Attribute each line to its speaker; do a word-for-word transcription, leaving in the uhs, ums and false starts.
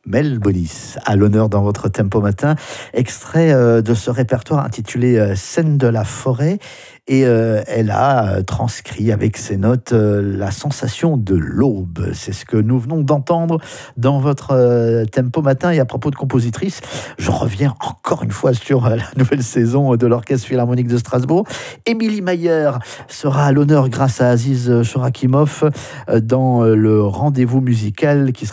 Speaker 1: Mel Bonis, à l'honneur dans votre Tempo Matin, extrait euh, de ce répertoire intitulé euh, Scène de la forêt, et euh, elle a euh, transcrit avec ses notes euh, la sensation de l'aube. C'est ce que nous venons d'entendre dans votre euh, Tempo Matin. Et à propos de compositrice, je reviens encore une fois sur euh, la nouvelle saison de l'Orchestre Philharmonique de Strasbourg. Émilie Mayer sera à l'honneur grâce à Aziz Chorakimov euh, dans euh, le rendez-vous musical qui sera